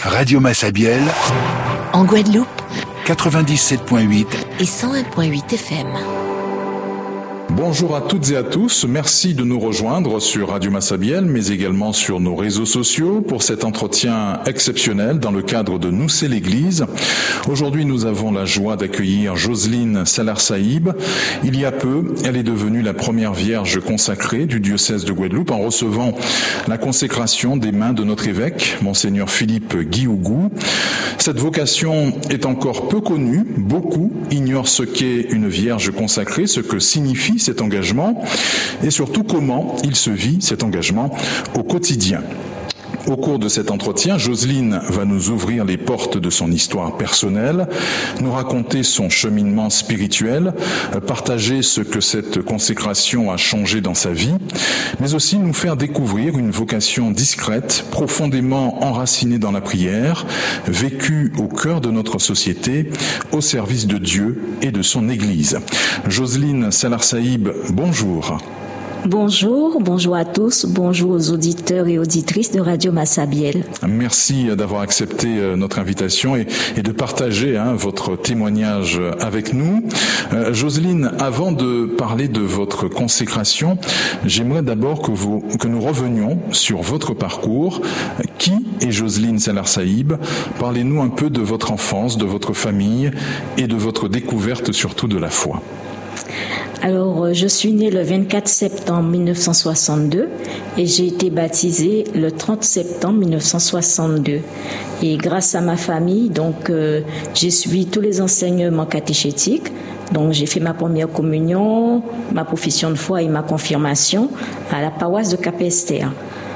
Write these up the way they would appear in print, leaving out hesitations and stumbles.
Radio Massabielle, en Guadeloupe, 97.8 et 101.8 FM. Bonjour à toutes et à tous, merci de nous rejoindre sur Radio Massabielle, mais également sur nos réseaux sociaux pour cet entretien exceptionnel dans le cadre de Nous c'est l'Église. Aujourd'hui, nous avons la joie d'accueillir Jocelyne Salar-Saïb. Il y a peu, elle est devenue la première vierge consacrée du diocèse de Guadeloupe en recevant la consécration des mains de notre évêque, Monseigneur Philippe Guiougou. Cette vocation est encore peu connue, beaucoup ignorent ce qu'est une vierge consacrée, ce que signifie cet engagement et surtout comment il se vit cet engagement au quotidien. Au cours de cet entretien, Jocelyne va nous ouvrir les portes de son histoire personnelle, nous raconter son cheminement spirituel, partager ce que cette consécration a changé dans sa vie, mais aussi nous faire découvrir une vocation discrète, profondément enracinée dans la prière, vécue au cœur de notre société, au service de Dieu et de son Église. Jocelyne Salar-Saïb, bonjour. Bonjour à tous, bonjour aux auditeurs et auditrices de Radio Massabielle. Merci d'avoir accepté notre invitation et de partager votre témoignage avec nous. Jocelyne, avant de parler de votre consécration, j'aimerais d'abord que nous revenions sur votre parcours. Qui est Jocelyne Salar-Saïb ? Parlez-nous un peu de votre enfance, de votre famille et de votre découverte surtout de la foi. Alors, je suis née le 24 septembre 1962 et j'ai été baptisée le 30 septembre 1962. Et grâce à ma famille, donc, j'ai suivi tous les enseignements catéchétiques. Donc, j'ai fait ma première communion, ma profession de foi et ma confirmation à la paroisse de Cap-Esther.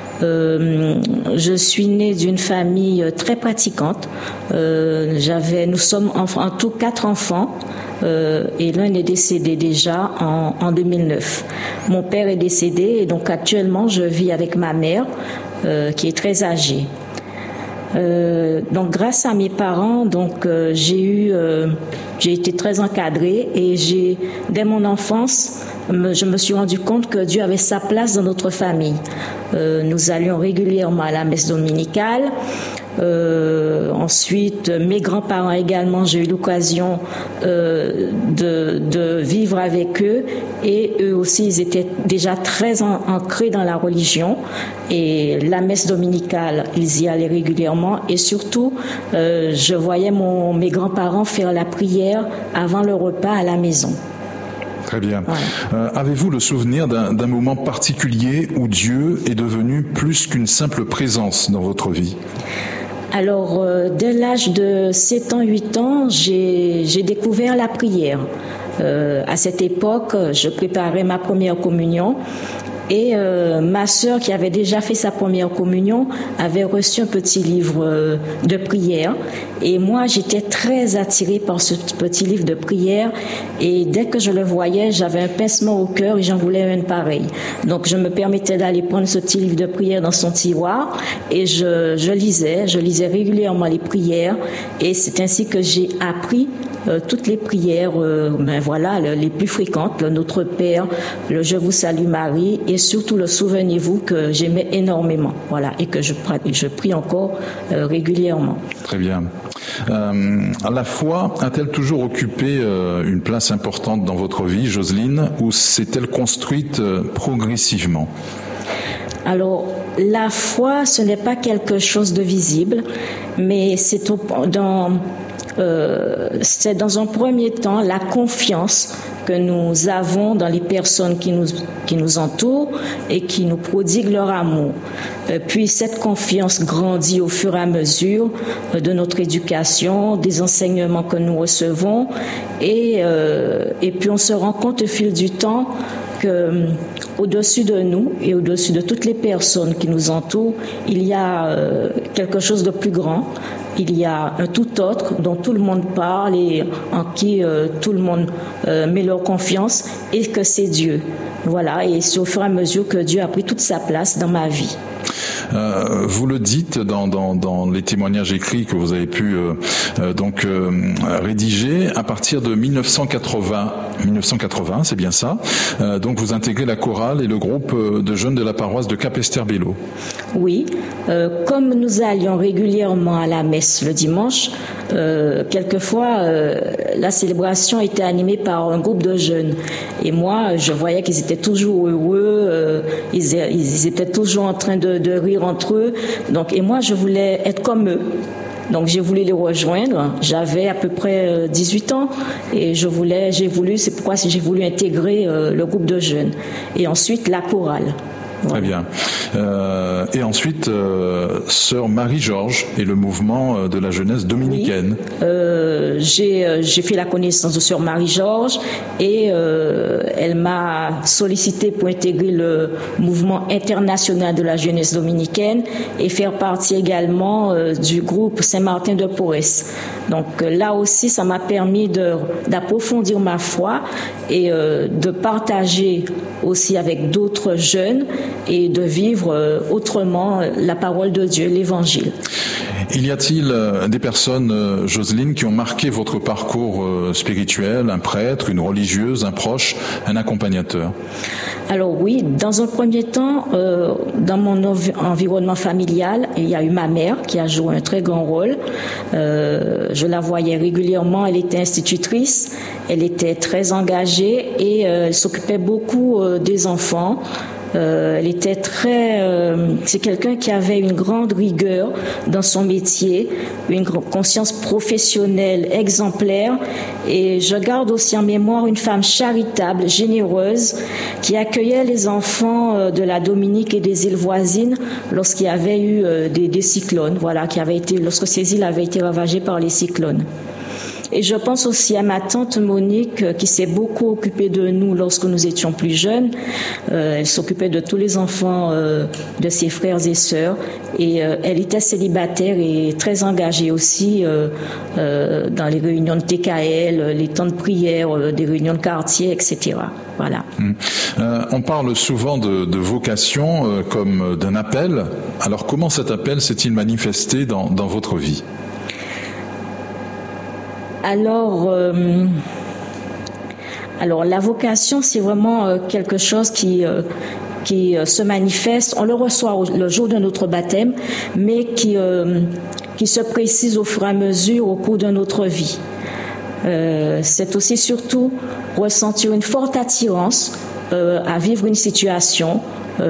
Je suis née d'une famille très pratiquante. Nous sommes en tout 4 enfants. Et l'un est décédé déjà en 2009. Mon père est décédé et donc actuellement je vis avec ma mère qui est très âgée. Donc grâce à mes parents, donc j'ai été très encadrée et dès mon enfance, je me suis rendu compte que Dieu avait sa place dans notre famille. Nous allions régulièrement à la messe dominicale. Ensuite, mes grands-parents également, j'ai eu l'occasion de vivre avec eux et eux aussi, ils étaient déjà très ancrés dans la religion et la messe dominicale, ils y allaient régulièrement et surtout, je voyais mes grands-parents faire la prière avant le repas à la maison. Très bien. Ouais. Avez-vous le souvenir d'un moment particulier où Dieu est devenu plus qu'une simple présence dans votre vie ? Alors, dès l'âge de 7 ans, 8 ans, j'ai découvert la prière. À cette époque, je préparais ma première communion et ma sœur, qui avait déjà fait sa première communion, avait reçu un petit livre de prière. Et moi, j'étais très attirée par ce petit livre de prière. Et dès que je le voyais, j'avais un pincement au cœur et j'en voulais un pareil. Donc, je me permettais d'aller prendre ce petit livre de prière dans son tiroir et je lisais régulièrement les prières. Et c'est ainsi que j'ai appris toutes les prières, les plus fréquentes, le Notre Père, le Je vous salue Marie et surtout le Souvenez-vous que j'aimais énormément, et que je prie encore régulièrement. Très bien. La foi a-t-elle toujours occupé une place importante dans votre vie, Jocelyne, ou s'est-elle construite progressivement ? Alors, la foi, ce n'est pas quelque chose de visible, mais c'est dans un premier temps la confiance que nous avons dans les personnes qui nous entourent et qui nous prodiguent leur amour. Puis cette confiance grandit au fur et à mesure de notre éducation, des enseignements que nous recevons et puis on se rend compte au fil du temps que au-dessus de nous et au-dessus de toutes les personnes qui nous entourent, il y a quelque chose de plus grand. Il y a un tout autre dont tout le monde parle et en qui tout le monde met leur confiance et que c'est Dieu. Voilà, et c'est au fur et à mesure que Dieu a pris toute sa place dans ma vie. Vous le dites dans les témoignages écrits que vous avez pu rédiger à partir de 1980, c'est bien ça. Donc vous intégrez la chorale et le groupe de jeunes de la paroisse de Capesterre-Belle-Eau. Oui, comme nous allions régulièrement à la messe le dimanche, quelquefois la célébration était animée par un groupe de jeunes. Et moi, je voyais qu'ils étaient toujours heureux, ils étaient toujours en train de rire entre eux. Donc, et moi, je voulais être comme eux. Donc j'ai voulu les rejoindre. J'avais à peu près 18 ans et c'est pourquoi j'ai voulu intégrer le groupe de jeunes. Et ensuite la chorale. Très bien. Et ensuite, sœur Marie-Georges et le mouvement de la jeunesse dominicaine. Oui. J'ai fait la connaissance de sœur Marie-Georges et elle m'a sollicité pour intégrer le mouvement international de la jeunesse dominicaine et faire partie également du groupe Saint-Martin de Porres. Donc là aussi, ça m'a permis d'approfondir ma foi et de partager aussi avec d'autres jeunes et de vivre autrement la parole de Dieu, l'évangile. Y a-t-il des personnes, Jocelyne, qui ont marqué votre parcours spirituel, un prêtre, une religieuse, un proche, un accompagnateur? Alors oui, dans un premier temps, dans mon environnement familial, il y a eu ma mère qui a joué un très grand rôle. Je la voyais régulièrement, elle était institutrice, elle était très engagée et elle s'occupait beaucoup des enfants. Elle était c'est quelqu'un qui avait une grande rigueur dans son métier, une conscience professionnelle exemplaire, et je garde aussi en mémoire une femme charitable, généreuse, qui accueillait les enfants de la Dominique et des îles voisines lorsqu'il y avait eu des cyclones, lorsque ces îles avaient été ravagées par les cyclones. Et je pense aussi à ma tante Monique qui s'est beaucoup occupée de nous lorsque nous étions plus jeunes. Elle s'occupait de tous les enfants de ses frères et sœurs. Et elle était célibataire et très engagée aussi dans les réunions de TKL, les temps de prière, des réunions de quartier, etc. Voilà. On parle souvent de vocation comme d'un appel. Alors comment cet appel s'est-il manifesté dans votre vie ? Alors la vocation, c'est vraiment quelque chose qui se manifeste. On le reçoit le jour de notre baptême, mais qui se précise au fur et à mesure au cours de notre vie. C'est aussi surtout ressentir une forte attirance à vivre une situation,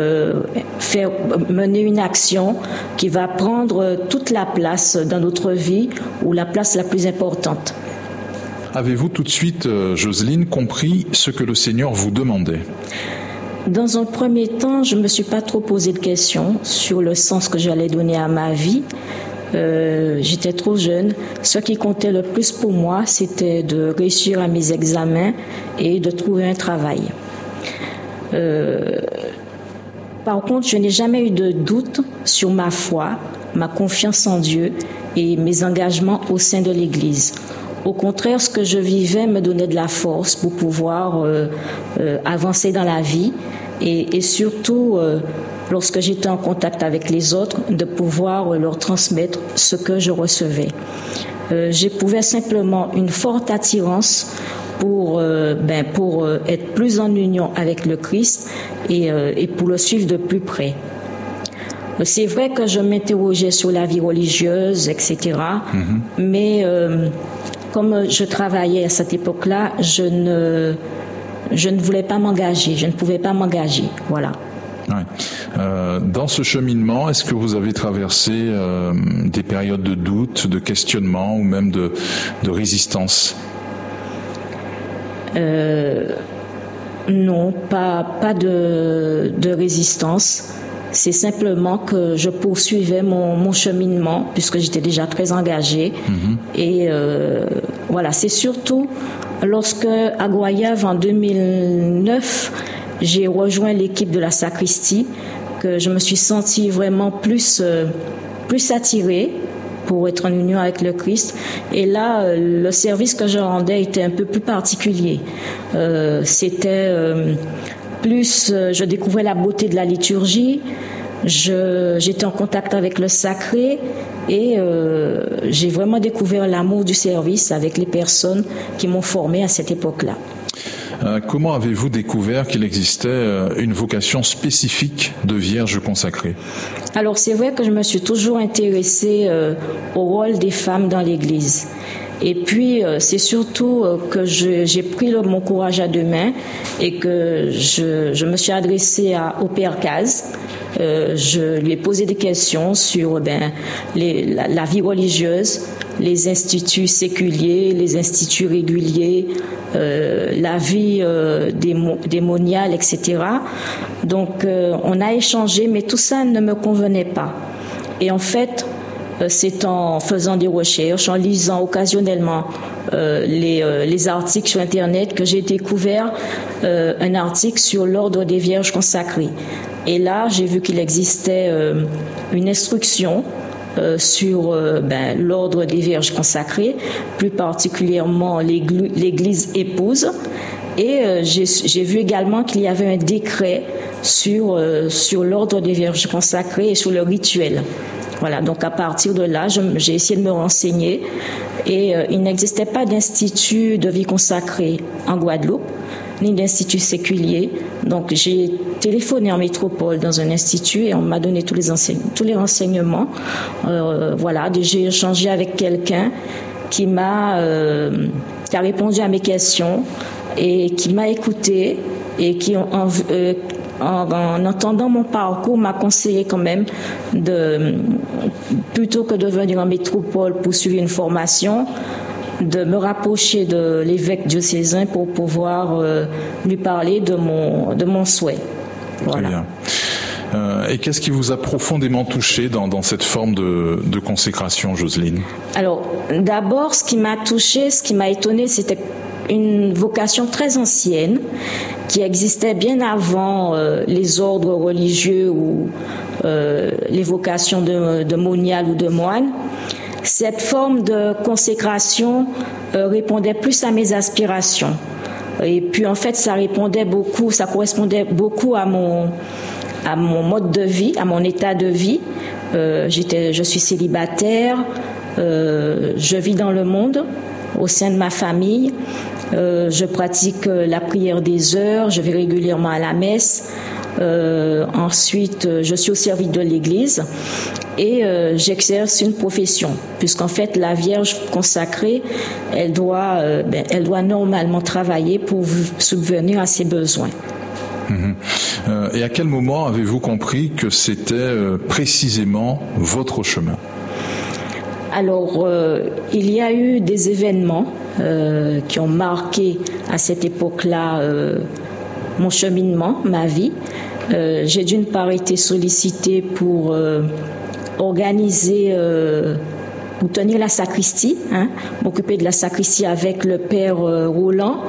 mener une action qui va prendre toute la place dans notre vie ou la place la plus importante. Avez-vous tout de suite, Jocelyne, compris ce que le Seigneur vous demandait ? Dans un premier temps, je ne me suis pas trop posé de questions sur le sens que j'allais donner à ma vie. J'étais trop jeune. Ce qui comptait le plus pour moi, c'était de réussir à mes examens et de trouver un travail. Par contre, je n'ai jamais eu de doute sur ma foi, ma confiance en Dieu et mes engagements au sein de l'Église. Au contraire, ce que je vivais me donnait de la force pour pouvoir avancer dans la vie et surtout, lorsque j'étais en contact avec les autres, de pouvoir leur transmettre ce que je recevais. J'éprouvais simplement une forte attirance pour être plus en union avec le Christ et pour le suivre de plus près. C'est vrai que je m'interrogeais sur la vie religieuse, etc. Mais comme je travaillais à cette époque-là, je ne voulais pas m'engager, je ne pouvais pas m'engager, voilà. Ouais. Dans ce cheminement, est-ce que vous avez traversé des périodes de doute, de questionnement ou même de résistance ? Non, pas de résistance. C'est simplement que je poursuivais mon cheminement puisque j'étais déjà très engagée. Et voilà, c'est surtout lorsque à Goyave en 2009, j'ai rejoint l'équipe de la sacristie que je me suis sentie vraiment plus attirée pour être en union avec le Christ. Et là, le service que je rendais était un peu plus particulier. C'était je découvrais la beauté de la liturgie, j'étais en contact avec le sacré et j'ai vraiment découvert l'amour du service avec les personnes qui m'ont formée à cette époque-là. Comment avez-vous découvert qu'il existait une vocation spécifique de vierge consacrée ? Alors c'est vrai que je me suis toujours intéressée au rôle des femmes dans l'Église. Et puis c'est surtout que j'ai pris mon courage à deux mains et que je me suis adressée au Père Caz. Je lui ai posé des questions sur la vie religieuse, les instituts séculiers, les instituts réguliers, la vie démoniale, etc. Donc on a échangé, mais tout ça ne me convenait pas. Et en fait, c'est en faisant des recherches, en lisant occasionnellement les articles sur Internet que j'ai découvert un article sur l'ordre des Vierges consacrées. Et là, j'ai vu qu'il existait une instruction sur l'ordre des Vierges consacrées, plus particulièrement l'Église épouse. Et j'ai vu également qu'il y avait un décret sur l'ordre des Vierges consacrées et sur le rituel. Voilà, donc à partir de là, j'ai essayé de me renseigner et il n'existait pas d'institut de vie consacrée en Guadeloupe, ni d'institut séculier. Donc j'ai téléphoné en métropole dans un institut et on m'a donné tous les renseignements. Voilà, j'ai échangé avec quelqu'un qui a répondu à mes questions et qui m'a écouté et qui en entendant mon parcours, m'a conseillé quand même plutôt que de venir en métropole pour suivre une formation, de me rapprocher de l'évêque diocésain pour pouvoir lui parler de mon souhait. Voilà. Très bien. Et qu'est-ce qui vous a profondément touché dans cette forme de consécration, Jocelyne ? Alors, d'abord, ce qui m'a touché, ce qui m'a étonné, c'était une vocation très ancienne qui existait bien avant les ordres religieux ou les vocations de monial ou de moine. Cette forme de consécration répondait plus à mes aspirations. Et puis en fait, ça correspondait beaucoup à mon mode de vie, à mon état de vie. Je suis célibataire, je vis dans le monde, au sein de ma famille. Je pratique la prière des heures, je vais régulièrement à la messe. Ensuite, je suis au service de l'Église et j'exerce une profession, puisqu'en fait, la Vierge consacrée, elle doit normalement travailler pour subvenir à ses besoins. Et à quel moment avez-vous compris que c'était précisément votre chemin ? Alors, il y a eu des événements qui ont marqué à cette époque-là mon cheminement, ma vie. J'ai d'une part été sollicitée pour organiser ou tenir la sacristie, m'occuper de la sacristie avec le père Roland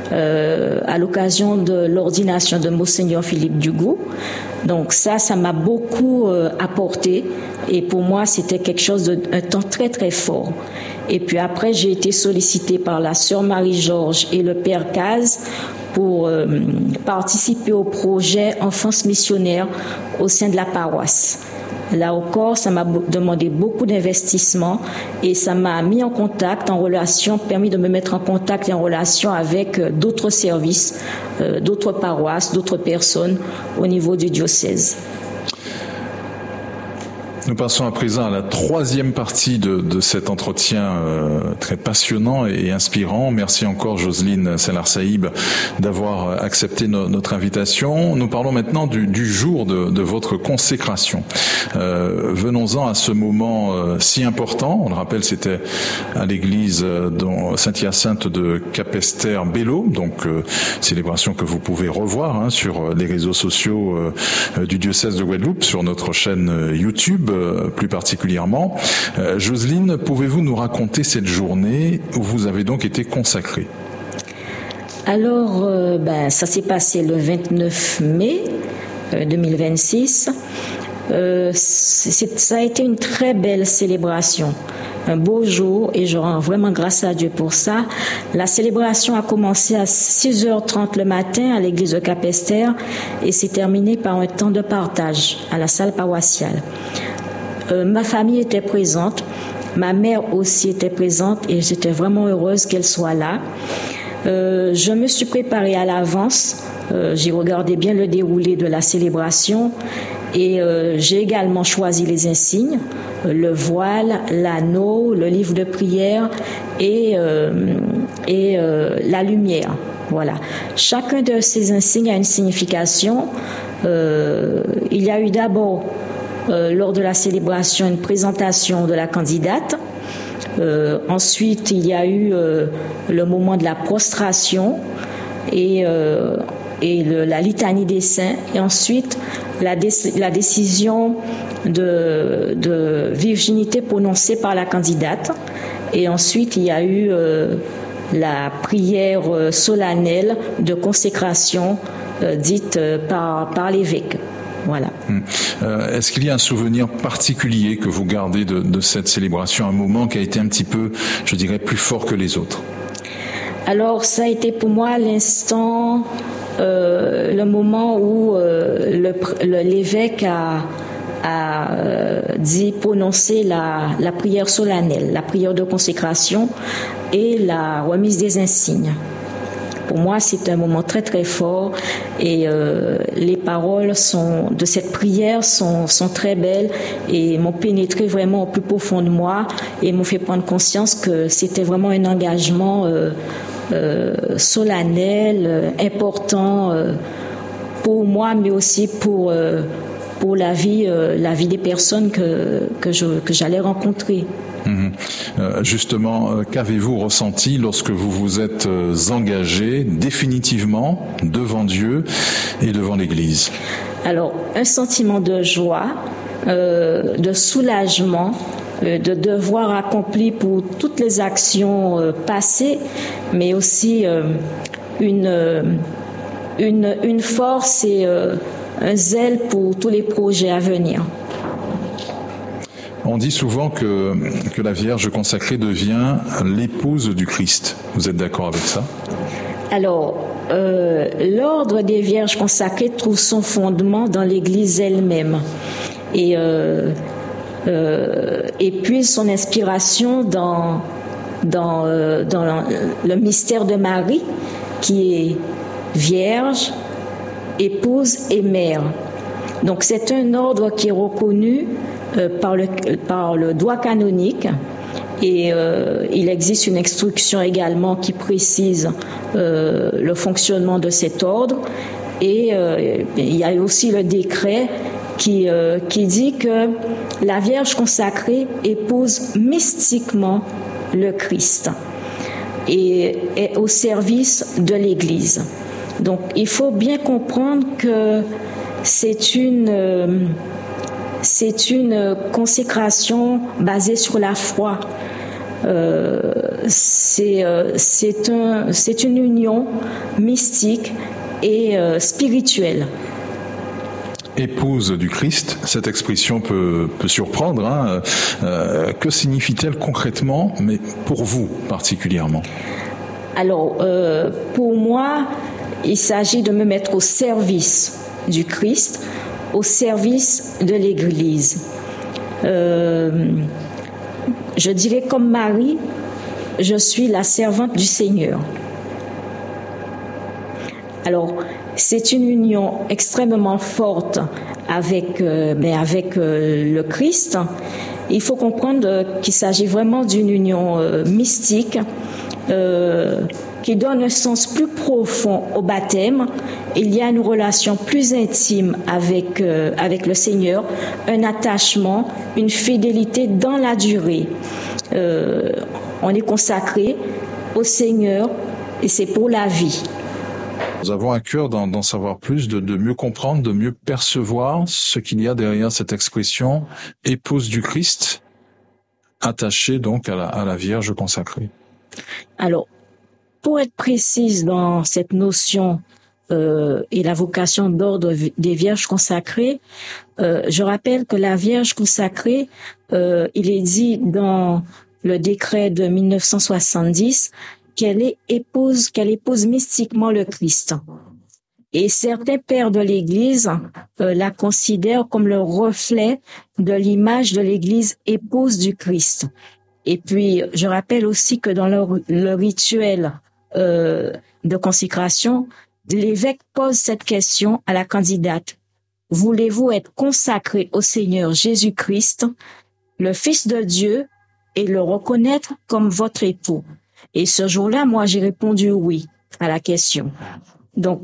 à l'occasion de l'ordination de Monseigneur Philippe Dugout. Donc ça m'a beaucoup apporté et pour moi c'était quelque chose un temps très très fort. Et puis après j'ai été sollicitée par la sœur Marie-Georges et le père Caz pour participer au projet Enfance missionnaire au sein de la paroisse. Là encore, ça m'a demandé beaucoup d'investissement et ça m'a mis en contact, permis de me mettre en contact et en relation avec d'autres services, d'autres paroisses, d'autres personnes au niveau du diocèse. Nous passons à présent à la troisième partie de cet entretien très passionnant et inspirant. Merci encore Jocelyne Sellar-Saïb d'avoir accepté notre invitation. Nous parlons maintenant du jour de votre consécration. Venons-en à ce moment si important. On le rappelle, c'était à l'église Saint-Hyacinthe de Capesterre-Bellot, donc célébration que vous pouvez revoir sur les réseaux sociaux du diocèse de Guadeloupe, sur notre chaîne YouTube. Plus particulièrement. Jocelyne, pouvez-vous nous raconter cette journée où vous avez donc été consacrée ? Alors, ça s'est passé le 29 mai 2026. Ça a été une très belle célébration, un beau jour, et je rends vraiment grâce à Dieu pour ça. La célébration a commencé à 6h30 le matin à l'église de Capesterre et s'est terminée par un temps de partage à la salle paroissiale. Ma famille était présente, ma mère aussi était présente et j'étais vraiment heureuse qu'elle soit là. Je me suis préparée à l'avance, j'ai regardé bien le déroulé de la célébration et j'ai également choisi les insignes, le voile, l'anneau, le livre de prière et la lumière. Voilà. Chacun de ces insignes a une signification. Il y a eu d'abord, lors de la célébration, une présentation de la candidate. Ensuite, il y a eu le moment de la prostration et la litanie des saints. Et ensuite, la décision de virginité prononcée par la candidate. Et ensuite, il y a eu la prière solennelle de consécration dite par l'évêque. Voilà. Est-ce qu'il y a un souvenir particulier que vous gardez de cette célébration, un moment qui a été un petit peu, je dirais, plus fort que les autres? Alors, ça a été pour moi l'instant, le moment où l'évêque a dit prononcer la prière solennelle, la prière de consécration et la remise des insignes. Pour moi, c'est un moment très très fort et les paroles de cette prière sont très belles et m'ont pénétré vraiment au plus profond de moi et m'ont fait prendre conscience que c'était vraiment un engagement solennel, important pour moi, mais aussi pour la vie des personnes que j'allais rencontrer. Justement, qu'avez-vous ressenti lorsque vous vous êtes engagé définitivement devant Dieu et devant l'Église? Alors, un sentiment de joie, de soulagement, de devoir accompli pour toutes les actions passées, mais aussi une force et un zèle pour tous les projets à venir. On dit souvent que la Vierge consacrée devient l'épouse du Christ. Vous êtes d'accord avec ça? Alors, l'ordre des Vierges consacrées trouve son fondement dans l'Église elle-même et puise son inspiration dans le mystère de Marie, qui est Vierge, épouse et mère. Donc, c'est un ordre qui est reconnu par le droit canonique et il existe une instruction également qui précise le fonctionnement de cet ordre et il y a aussi le décret qui dit que la Vierge consacrée épouse mystiquement le Christ et est au service de l'Église. Donc il faut bien comprendre que c'est une consécration basée sur la foi. C'est une union mystique et spirituelle. Épouse du Christ, cette expression peut surprendre. Hein. Que signifie-t-elle concrètement, mais pour vous particulièrement? Alors, pour moi, il s'agit de me mettre au service du Christ, au service de l'Église. Je dirais comme Marie, je suis la servante du Seigneur. Alors, c'est une union extrêmement forte avec le Christ. Il faut comprendre qu'il s'agit vraiment d'une union mystique qui donne un sens plus profond au baptême. Il y a une relation plus intime avec le Seigneur, un attachement, une fidélité dans la durée. On est consacré au Seigneur et c'est pour la vie. Nous avons à cœur d'en savoir plus, de mieux comprendre, de mieux percevoir ce qu'il y a derrière cette expression épouse du Christ, attachée donc à la Vierge consacrée. Alors, pour être précise dans cette notion et la vocation d'ordre des Vierges consacrées. Je rappelle que la Vierge consacrée, il est dit dans le décret de 1970 qu'elle épouse mystiquement le Christ. Et certains pères de l'Église la considèrent comme le reflet de l'image de l'Église épouse du Christ. Et puis, je rappelle aussi que dans le rituel de consécration, l'évêque pose cette question à la candidate. Voulez-vous être consacré au Seigneur Jésus-Christ, le Fils de Dieu, et le reconnaître comme votre époux? Et ce jour-là, moi, j'ai répondu oui à la question. Donc,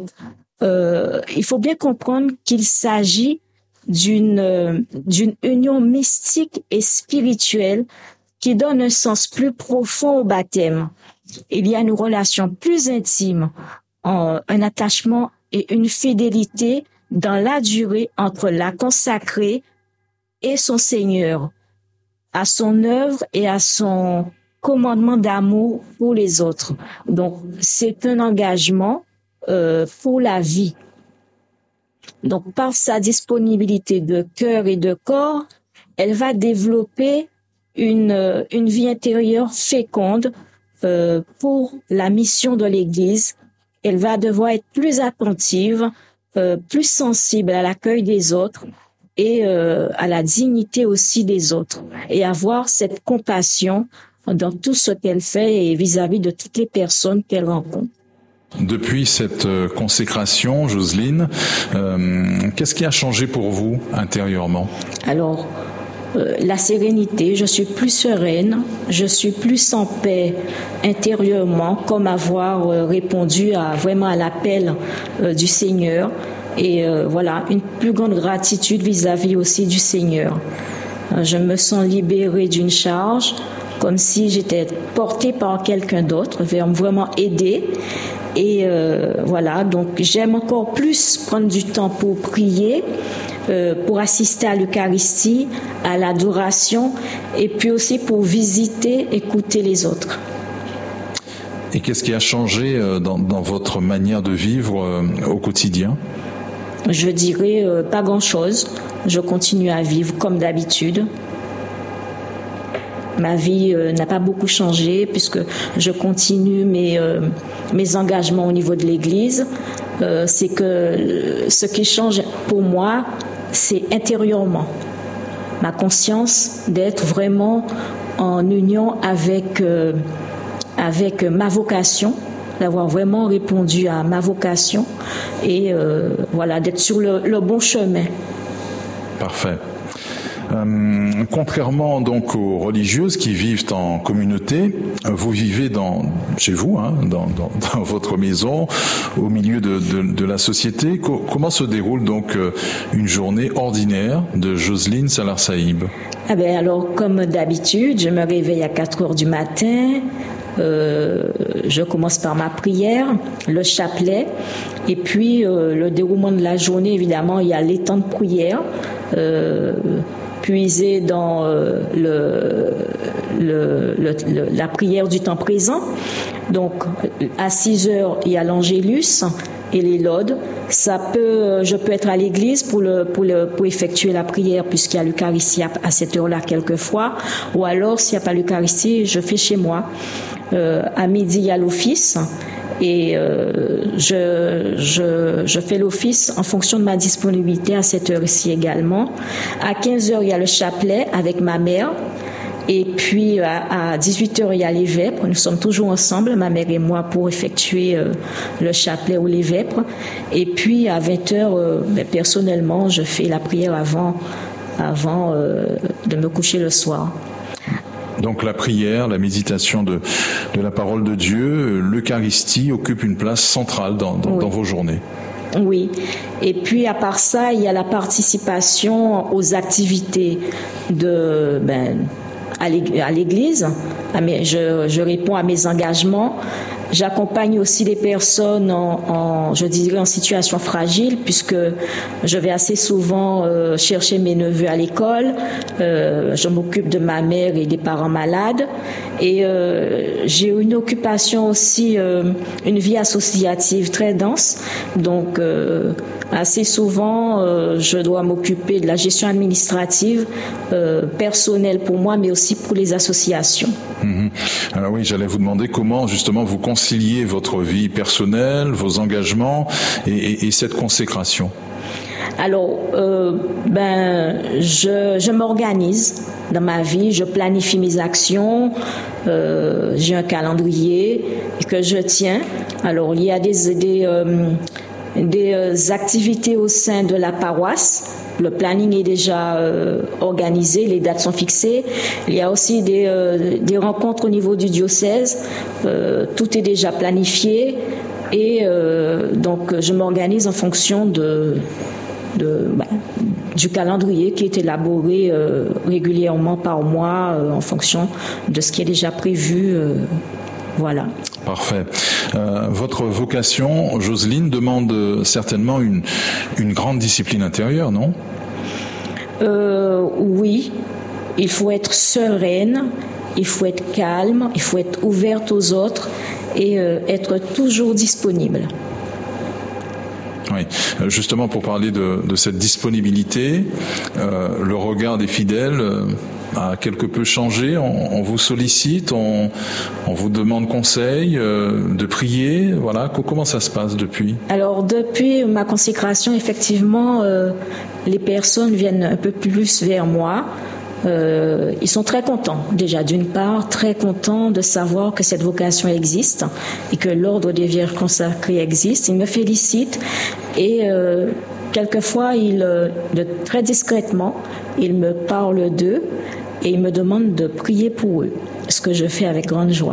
il faut bien comprendre qu'il s'agit d'une union mystique et spirituelle qui donne un sens plus profond au baptême. Il y a une relation plus intime, un attachement et une fidélité dans la durée entre la consacrée et son Seigneur, à son œuvre et à son commandement d'amour pour les autres. Donc, c'est un engagement pour la vie. Donc, par sa disponibilité de cœur et de corps, elle va développer une vie intérieure féconde pour la mission de l'Église. Elle va devoir être plus attentive, plus sensible à l'accueil des autres et à la dignité aussi des autres, et avoir cette compassion dans tout ce qu'elle fait et vis-à-vis de toutes les personnes qu'elle rencontre. Depuis cette consécration, Jocelyne, qu'est-ce qui a changé pour vous intérieurement? Alors, la sérénité, je suis plus sereine, je suis plus en paix intérieurement, comme avoir répondu vraiment à l'appel du Seigneur, et voilà, une plus grande gratitude vis-à-vis aussi du Seigneur. Je me sens libérée d'une charge, comme si j'étais portée par quelqu'un d'autre, vraiment aidée. Et voilà, donc j'aime encore plus prendre du temps pour prier, pour assister à l'Eucharistie, à l'adoration, et puis aussi pour visiter, écouter les autres. Et qu'est-ce qui a changé dans votre manière de vivre au quotidien? Je dirais pas grand-chose. Je continue à vivre comme d'habitude. Ma vie n'a pas beaucoup changé puisque je continue mes engagements au niveau de l'Église. C'est que ce qui change pour moi, c'est intérieurement. Ma conscience d'être vraiment en union avec ma vocation, d'avoir vraiment répondu à ma vocation et voilà, d'être sur le bon chemin. Parfait. Contrairement donc aux religieuses qui vivent en communauté, vous vivez chez vous, dans votre maison, au milieu de la société. Comment se déroule donc une journée ordinaire de Jocelyne Salar Saïb? Alors, comme d'habitude, je me réveille à 4 heures du matin. Je commence par ma prière, le chapelet, et puis le déroulement de la journée, évidemment, il y a les temps de prière, puisé dans la prière du temps présent. Donc, à 6 heures, il y a l'Angélus et les laudes. Je peux être à l'église pour effectuer la prière, puisqu'il y a l'Eucharistie à cette heure-là quelquefois, ou alors, s'il n'y a pas l'Eucharistie, je fais chez moi. À midi, il y a l'office. Et je fais l'office en fonction de ma disponibilité à cette heure-ci également. À 15 heures, il y a le chapelet avec ma mère. Et puis à 18 heures, il y a les vêpres. Nous sommes toujours ensemble, ma mère et moi, pour effectuer le chapelet ou les vêpres. Et puis à 20 heures, personnellement, je fais la prière avant de me coucher le soir. Donc la prière, la méditation de la parole de Dieu, l'Eucharistie occupe une place centrale dans vos journées. Oui. Et puis à part ça, il y a la participation aux activités à l'église. Je réponds à mes engagements J'accompagne aussi les personnes je dirais en situation fragile, puisque je vais assez souvent chercher mes neveux à l'école. Je m'occupe de ma mère et des parents malades. Et j'ai une occupation aussi, une vie associative très dense. Donc, assez souvent, je dois m'occuper de la gestion administrative, personnelle pour moi, mais aussi pour les associations. Alors oui, j'allais vous demander comment justement vous conciliez votre vie personnelle, vos engagements et cette consécration. Alors, je m'organise dans ma vie, je planifie mes actions, j'ai un calendrier que je tiens. Alors, il y a des activités au sein de la paroisse. Le planning est déjà organisé, les dates sont fixées. Il y a aussi des rencontres au niveau du diocèse. Tout est déjà planifié et donc je m'organise en fonction du calendrier qui est élaboré régulièrement par mois en fonction de ce qui est déjà prévu. Voilà. Parfait. Votre vocation, Jocelyne, demande certainement une grande discipline intérieure, non ? Oui. Il faut être sereine, il faut être calme, il faut être ouverte aux autres et être toujours disponible. Oui, justement pour parler de cette disponibilité, le regard des fidèles a quelque peu changé. On vous sollicite, on vous demande conseil, de prier. Voilà, comment ça se passe depuis ? Alors depuis ma consécration, effectivement, les personnes viennent un peu plus vers moi. Ils sont très contents, déjà d'une part, très contents de savoir que cette vocation existe et que l'ordre des Vierges consacrées existe. Ils me félicitent et quelquefois, très discrètement, ils me parlent d'eux et ils me demandent de prier pour eux, ce que je fais avec grande joie.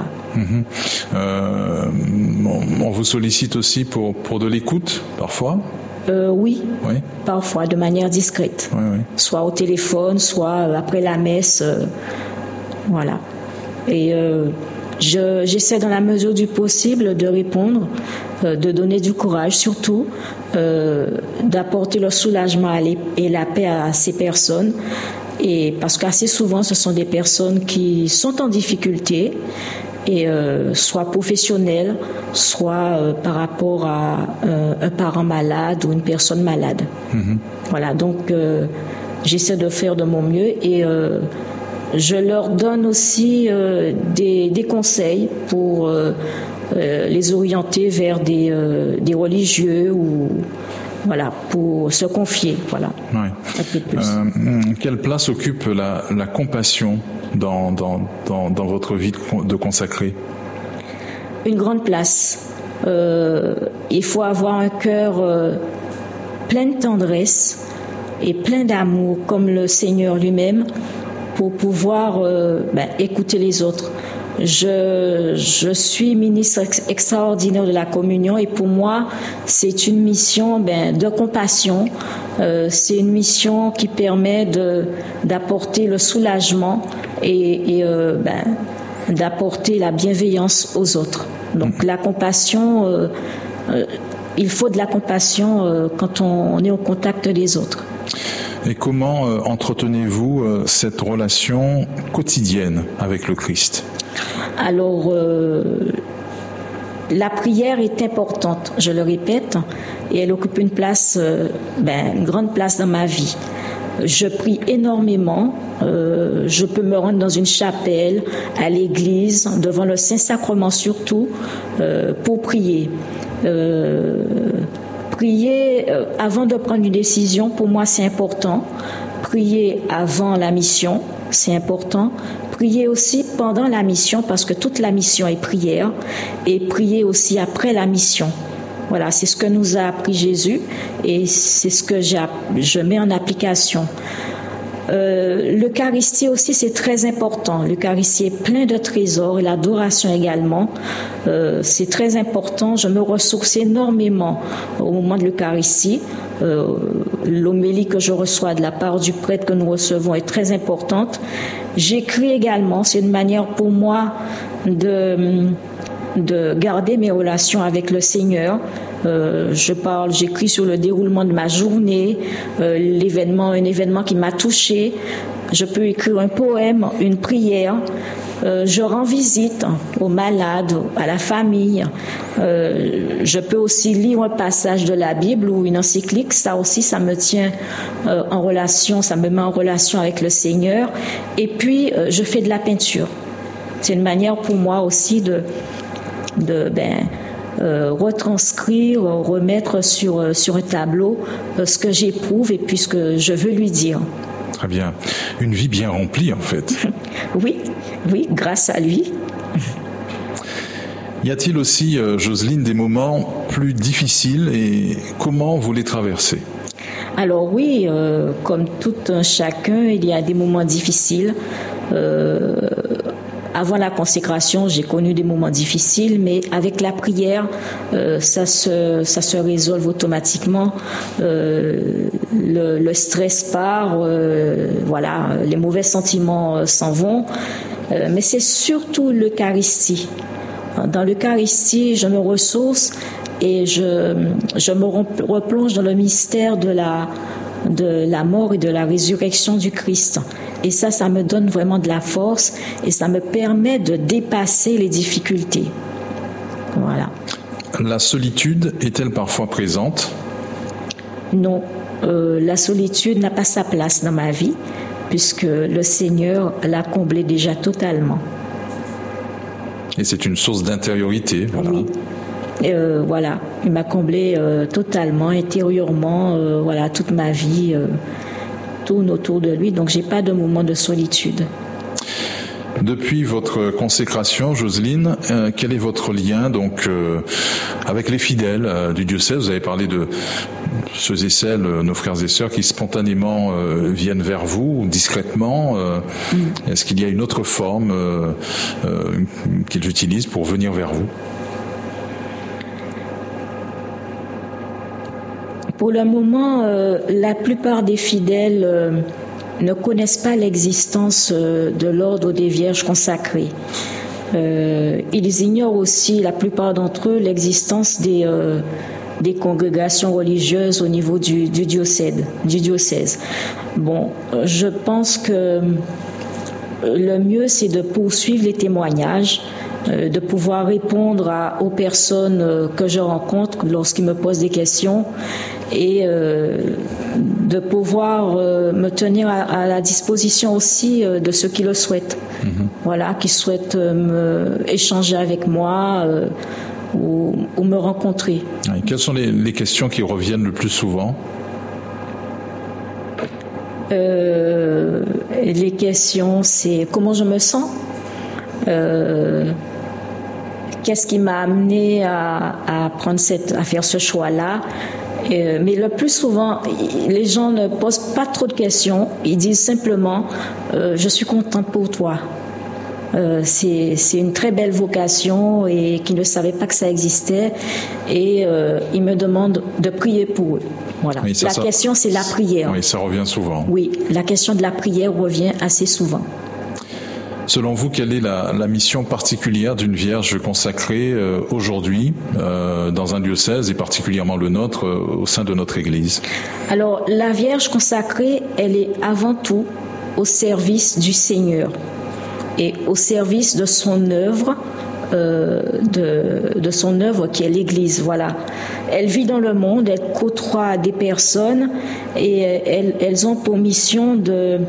On vous sollicite aussi pour de l'écoute, parfois ? Oui, parfois, de manière discrète. Oui. Soit au téléphone, soit après la messe. Voilà. Et j'essaie dans la mesure du possible de répondre, de donner du courage surtout, d'apporter le soulagement et la paix à ces personnes. Et parce qu'assez souvent, ce sont des personnes qui sont en difficulté, et soit professionnelles, soit par rapport à un parent malade ou une personne malade. Voilà, donc j'essaie de faire de mon mieux et je leur donne aussi des conseils pour les orienter vers des religieux ou voilà, pour se confier, voilà. Oui. Un peu plus. Quelle place occupe la compassion dans votre vie de consacré ? Une grande place. Il faut avoir un cœur plein de tendresse et plein d'amour, comme le Seigneur lui-même, pour pouvoir écouter les autres. Je suis ministre extraordinaire de la communion et pour moi, c'est une mission de compassion. C'est une mission qui permet d'apporter le soulagement et d'apporter la bienveillance aux autres. Donc la compassion, il faut de la compassion quand on est au contact des autres. Et comment entretenez-vous cette relation quotidienne avec le Christ ? Alors, la prière est importante, je le répète, et elle occupe une place, une grande place dans ma vie. Je prie énormément, je peux me rendre dans une chapelle, à l'église, devant le Saint-Sacrement surtout, pour prier. Prier avant de prendre une décision, pour moi c'est important. Prier avant la mission, c'est important. Prier aussi pendant la mission, parce que toute la mission est prière, et prier aussi après la mission. Voilà, c'est ce que nous a appris Jésus et c'est ce que je mets en application. L'Eucharistie aussi, c'est très important. L'Eucharistie est plein de trésors et l'adoration également. C'est très important. Je me ressource énormément au moment de l'Eucharistie. L'homélie que je reçois de la part du prêtre que nous recevons est très importante. J'écris également. C'est une manière pour moi de garder mes relations avec le Seigneur. J'écris sur le déroulement de ma journée, un événement qui m'a touché. Je peux écrire un poème, une prière. Je rends visite aux malades, à la famille. Je peux aussi lire un passage de la Bible ou une encyclique. Ça aussi, ça me tient en relation, ça me met en relation avec le Seigneur. Et puis, je fais de la peinture. C'est une manière pour moi aussi de retranscrire, remettre sur un tableau ce que j'éprouve et puis ce que je veux lui dire. Très bien. Une vie bien remplie, en fait. Oui, grâce à lui. Y a-t-il aussi, Jocelyne, des moments plus difficiles et comment vous les traversez ? Alors oui, comme tout un chacun, il y a des moments difficiles. Avant la consécration, j'ai connu des moments difficiles, mais avec la prière, ça se résolve automatiquement. Le stress part, les mauvais sentiments s'en vont. Mais c'est surtout l'Eucharistie. Dans l'Eucharistie, je me ressource et je me replonge dans le mystère de la mort et de la résurrection du Christ. Et ça me donne vraiment de la force et ça me permet de dépasser les difficultés. Voilà. La solitude est-elle parfois présente ? Non, la solitude n'a pas sa place dans ma vie puisque le Seigneur l'a comblée déjà totalement. Et c'est une source d'intériorité, voilà. Oui. Il m'a comblée totalement, intérieurement, toute ma vie tourne autour de lui, donc j'ai pas de moment de solitude. Depuis votre consécration, Jocelyne, quel est votre lien donc avec les fidèles du diocèse ? Vous avez parlé de ceux et celles, nos frères et sœurs, qui spontanément viennent vers vous, discrètement. Est-ce qu'il y a une autre forme qu'ils utilisent pour venir vers vous ? Pour le moment, la plupart des fidèles ne connaissent pas l'existence de l'ordre des Vierges consacrées. Ils ignorent aussi, la plupart d'entre eux, l'existence des congrégations religieuses au niveau du diocèse. Bon, je pense que le mieux, c'est de poursuivre les témoignages, de pouvoir répondre aux personnes que je rencontre lorsqu'ils me posent des questions et de pouvoir me tenir à la disposition aussi de ceux qui le souhaitent. Qui souhaitent échanger avec moi ou me rencontrer. Et quelles sont les questions qui reviennent le plus souvent ? Les questions, c'est comment je me sens, qu'est-ce qui m'a amené à faire ce choix-là. Mais le plus souvent, les gens ne posent pas trop de questions. Ils disent simplement je suis contente pour toi. C'est une très belle vocation et qu'ils ne savaient pas que ça existait. Et ils me demandent de prier pour eux. Voilà. Oui, la question, c'est la prière. Oui, ça revient souvent. Oui, la question de la prière revient assez souvent. Selon vous, quelle est la mission particulière d'une Vierge consacrée aujourd'hui dans un diocèse et particulièrement le nôtre au sein de notre Église ? Alors, la Vierge consacrée, elle est avant tout au service du Seigneur et au service de son œuvre, de son œuvre qui est l'Église. Voilà. Elle vit dans le monde, elle côtoie des personnes et elles ont pour mission de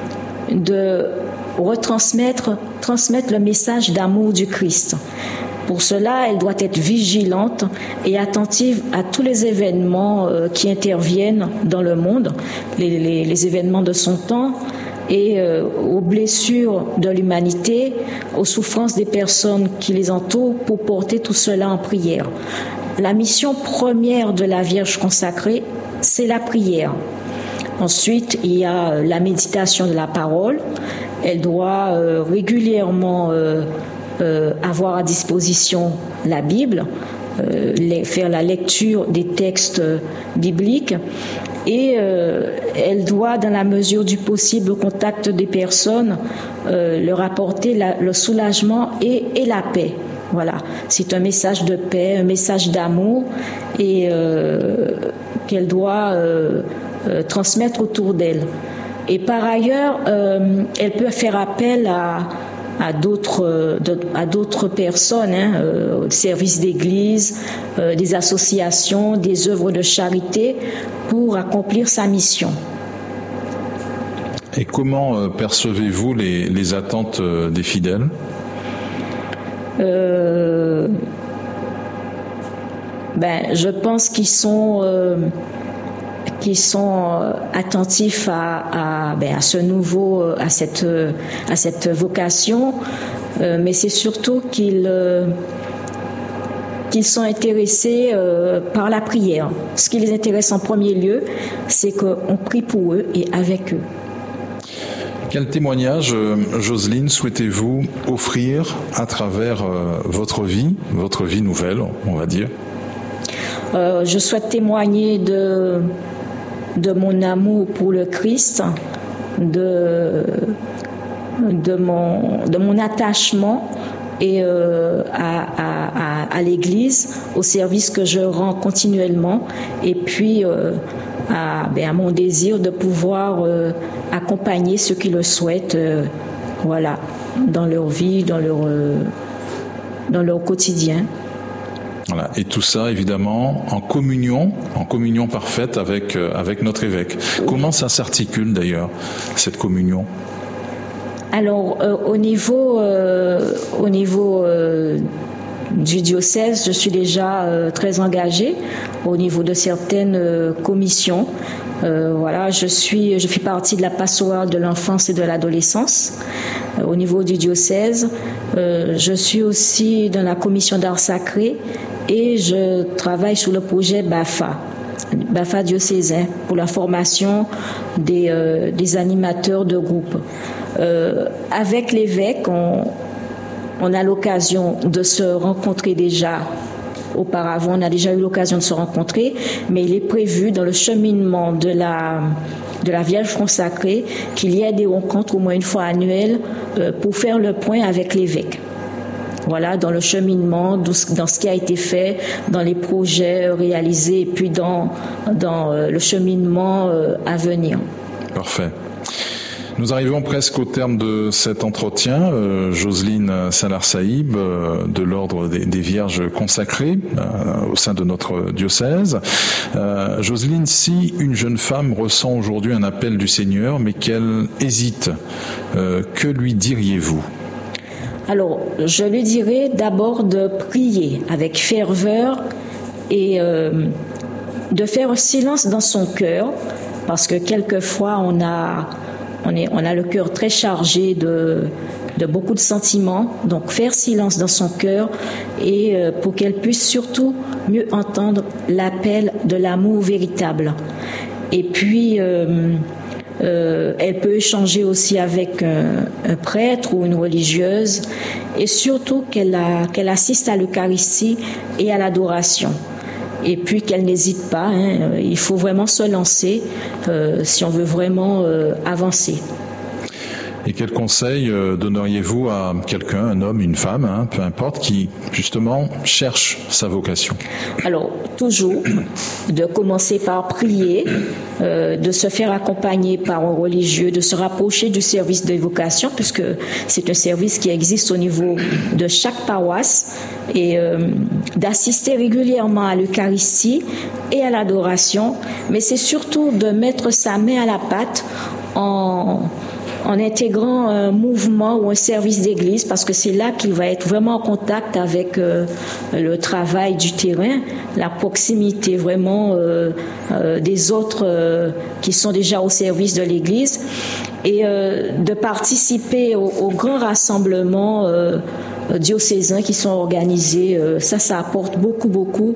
transmettre le message d'amour du Christ. Pour cela, elle doit être vigilante et attentive à tous les événements qui interviennent dans le monde, les événements de son temps et aux blessures de l'humanité, aux souffrances des personnes qui les entourent pour porter tout cela en prière. La mission première de la Vierge consacrée, c'est la prière. Ensuite, il y a la méditation de la parole. Elle doit régulièrement avoir à disposition la Bible, faire la lecture des textes bibliques et elle doit, dans la mesure du possible, au contact des personnes, leur apporter le soulagement et la paix. Voilà, c'est un message de paix, un message d'amour et qu'elle doit transmettre autour d'elle. Et par ailleurs, elle peut faire appel à d'autres personnes, services d'église, des associations, des œuvres de charité pour accomplir sa mission. Et comment percevez-vous les attentes des fidèles ? Je pense qu'ils sont attentifs à ce nouveau, à cette vocation, mais c'est surtout qu'ils sont intéressés par la prière. Ce qui les intéresse en premier lieu, c'est qu'on prie pour eux et avec eux. Quel témoignage, Jocelyne, souhaitez-vous offrir à travers votre vie nouvelle, on va dire ? Je souhaite témoigner de mon amour pour le Christ, de mon attachement et à l'Église, au service que je rends continuellement, et puis à mon désir de pouvoir accompagner ceux qui le souhaitent, dans leur vie, dans leur quotidien. Voilà. Et tout ça, évidemment, en communion parfaite avec notre évêque. Oui. Comment ça s'articule d'ailleurs, cette communion ? Alors, au niveau du diocèse, je suis déjà très engagée au niveau de certaines commissions. Je fais partie de la pastorale de l'enfance et de l'adolescence au niveau du diocèse. Je suis aussi dans la commission d'art sacré et je travaille sur le projet BAFA diocésain pour la formation des animateurs de groupe. Avec l'évêque, on a l'occasion de se rencontrer déjà. Auparavant, on a déjà eu l'occasion de se rencontrer, mais il est prévu dans le cheminement de la Vierge consacrée qu'il y ait des rencontres au moins une fois annuelles pour faire le point avec l'évêque. Voilà, dans le cheminement, dans ce qui a été fait, dans les projets réalisés et puis dans le cheminement à venir. Parfait. Nous arrivons presque au terme de cet entretien. Jocelyne Salar-Saïb, de l'Ordre des Vierges consacrées au sein de notre diocèse. Jocelyne, si une jeune femme ressent aujourd'hui un appel du Seigneur, mais qu'elle hésite, que lui diriez-vous ? Alors, je lui dirais d'abord de prier avec ferveur et de faire silence dans son cœur, parce que quelquefois on a le cœur très chargé de beaucoup de sentiments, donc faire silence dans son cœur et pour qu'elle puisse surtout mieux entendre l'appel de l'amour véritable. Et puis elle peut échanger aussi avec un prêtre ou une religieuse et surtout qu'elle assiste à l'Eucharistie et à l'adoration. Et puis qu'elle n'hésite pas, il faut vraiment se lancer si on veut vraiment avancer. Et quel conseil donneriez-vous à quelqu'un, un homme, une femme, peu importe, qui justement cherche sa vocation ? Alors, toujours de commencer par prier, de se faire accompagner par un religieux, de se rapprocher du service de vocation, puisque c'est un service qui existe au niveau de chaque paroisse, et d'assister régulièrement à l'Eucharistie et à l'adoration, mais c'est surtout de mettre sa main à la pâte en intégrant un mouvement ou un service d'église, parce que c'est là qu'il va être vraiment en contact avec le travail du terrain, la proximité vraiment des autres qui sont déjà au service de l'église, et de participer aux grands rassemblements diocésains qui sont organisés. Ça apporte beaucoup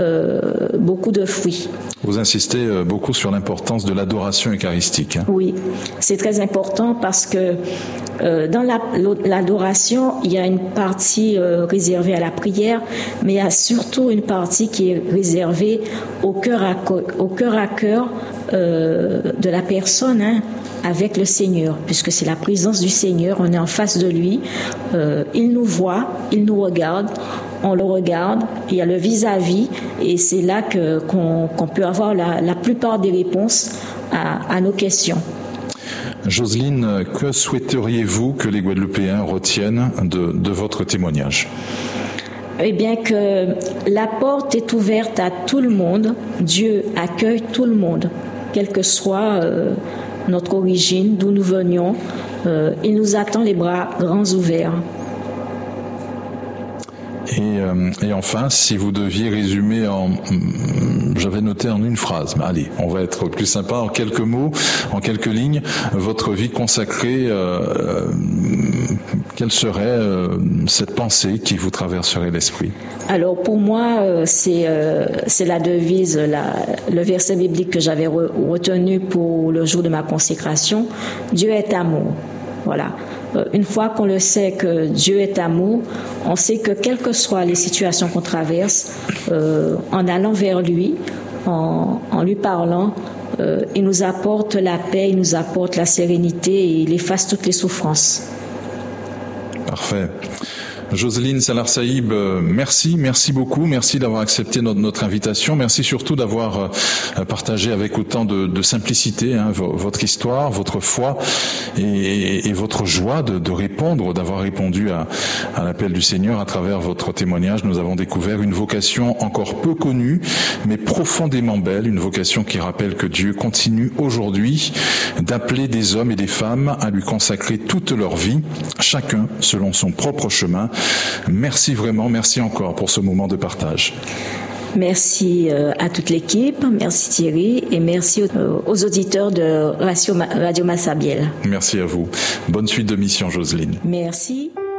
de fruits. Vous insistez beaucoup sur l'importance de l'adoration eucharistique. Oui, c'est très important parce que dans l'adoration, il y a une partie réservée à la prière, mais il y a surtout une partie qui est réservée au cœur à cœur de la personne, avec le Seigneur, puisque c'est la présence du Seigneur, on est en face de lui, il nous voit, il nous regarde, on le regarde, il y a le vis-à-vis, et c'est là qu'on peut avoir la plupart des réponses à nos questions. Jocelyne, que souhaiteriez-vous que les Guadeloupéens retiennent de votre témoignage ? Eh bien que la porte est ouverte à tout le monde, Dieu accueille tout le monde, quelle que soit notre origine, d'où nous venions, il nous attend les bras grands ouverts. Et enfin, si vous deviez résumer j'avais noté en une phrase, mais allez, on va être plus sympa, en quelques mots, en quelques lignes, votre vie consacrée, quelle serait cette pensée qui vous traverserait l'esprit ? Alors pour moi, c'est la devise, le verset biblique que j'avais retenu pour le jour de ma consécration, Dieu est amour. Voilà. Une fois qu'on le sait que Dieu est amour, on sait que quelles que soient les situations qu'on traverse, en allant vers lui, en lui parlant, il nous apporte la paix, il nous apporte la sérénité et il efface toutes les souffrances. Parfait. Jocelyne Salar-Saïb, merci beaucoup, merci d'avoir accepté notre invitation, merci surtout d'avoir partagé avec autant de simplicité votre histoire, votre foi et votre joie de répondre, d'avoir répondu à l'appel du Seigneur à travers votre témoignage. Nous avons découvert une vocation encore peu connue, mais profondément belle, une vocation qui rappelle que Dieu continue aujourd'hui d'appeler des hommes et des femmes à lui consacrer toute leur vie, chacun selon son propre chemin. Merci vraiment, merci encore pour ce moment de partage. Merci à toute l'équipe, merci Thierry et merci aux auditeurs de Radio Massabielle. Merci à vous. Bonne suite de mission, Jocelyne. Merci.